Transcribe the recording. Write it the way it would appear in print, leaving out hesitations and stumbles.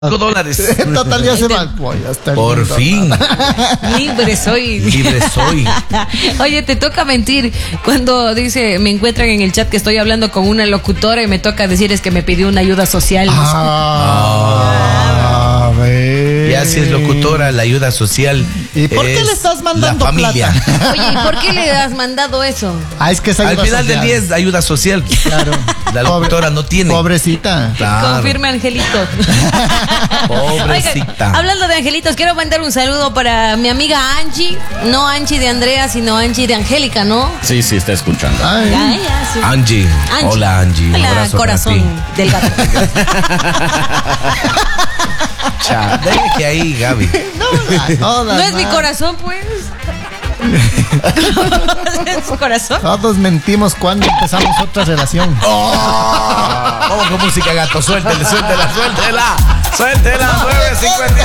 $5. Total, ya se va. Por fin. Libre soy. Libre soy. Oye, te toca mentir cuando dice, me encuentran en el chat que estoy hablando con una locutora y me toca decirles que me pidió una ayuda social. A ver. Ya si es locutora, la ayuda social. ¿Y por qué le estás mandando la familia? plata? Oye, ¿y por qué le has mandado eso? Es que es ayuda Al final social. del día es ayuda social. Claro. La locutora no tiene. Pobrecita. Claro. Confirme, Angelito. Pobrecita. Oigan, hablando de angelitos, quiero mandar un saludo para mi amiga Angie. No Angie de Andrea, sino Angie de Angélica, ¿no? Sí, está escuchando. Ay. Ya, sí. Angie. Hola, Angie. Un Hola, abrazo corazón del gato. Deje que ahí, Gaby. No es mi corazón, pues. ¿Es su corazón? Todos mentimos cuando empezamos otra relación. Vamos con música, gato. Suéltela. Suéltela. 9:50.